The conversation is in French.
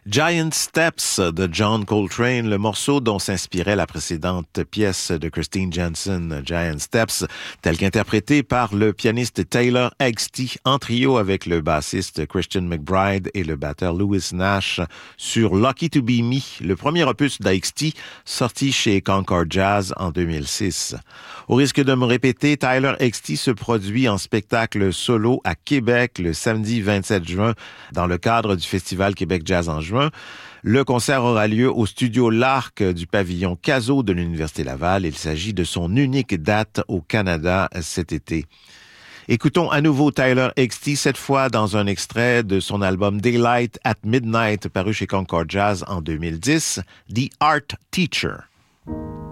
Giant Steps de John Coltrane, le morceau dont s'inspirait la précédente pièce de Christine Jensen, Giant Steps, tel qu'interprété par le pianiste Taylor Eggstey en trio avec le bassiste Christian McBride et le batteur Louis Nash sur Lucky to Be Me, le premier opus d'Eggstey sorti chez Concord Jazz en 2006. Au risque de me répéter, Tyler Eggstey se produit en spectacle solo à Québec le samedi 27 juin dans le cadre du Festival Québec Jazz en juin. Le concert aura lieu au studio L'Arc du pavillon Cazot de l'Université Laval. Il s'agit de son unique date au Canada cet été. Écoutons à nouveau Tyler Eggstey, cette fois dans un extrait de son album Daylight at Midnight, paru chez Concord Jazz en 2010, The Art Teacher.